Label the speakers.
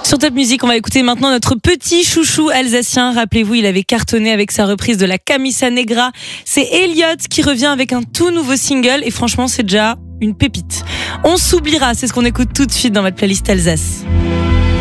Speaker 1: Sur Top Music, on va écouter maintenant notre petit chouchou alsacien. Rappelez-vous, il avait cartonné avec sa reprise de la Camisa Negra. C'est Elliot qui revient avec un tout nouveau single et franchement, c'est déjà une pépite. On s'oubliera, c'est ce qu'on écoute tout de suite dans votre playlist Alsace.